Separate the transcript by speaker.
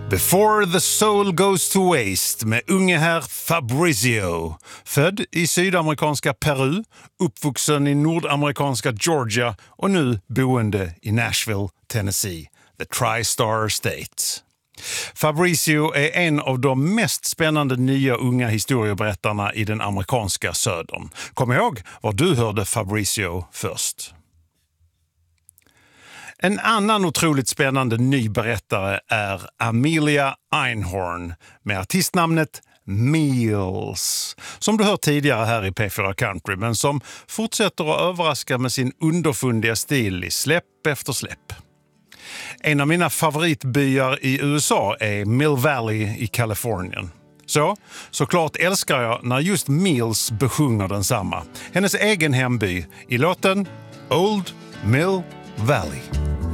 Speaker 1: Before the soul goes to waste med unge herr Fabrizio. Född i sydamerikanska Peru, uppvuxen i nordamerikanska Georgia och nu boende i Nashville, Tennessee, the Tri-Star State. Fabrizio är en av de mest spännande nya unga historieberättarna i den amerikanska södern. Kom ihåg var du hörde Fabrizio först. En annan otroligt spännande ny berättare är Amelia Einhorn med artistnamnet Meals, som du hört tidigare här i P4 Country, men som fortsätter att överraska med sin underfundiga stil i släpp efter släpp. En av mina favoritbyar i USA är Mill Valley i Kalifornien. Såklart älskar jag när just Meals besjunger densamma. Hennes egen hemby i låten Old Mill Valley.